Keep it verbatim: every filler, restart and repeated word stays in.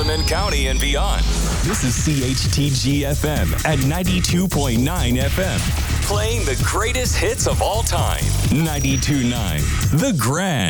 Sangamon County and beyond. This is C H T G F M at ninety-two point nine F M. Playing the greatest hits of all time. ninety-two point nine The Grand.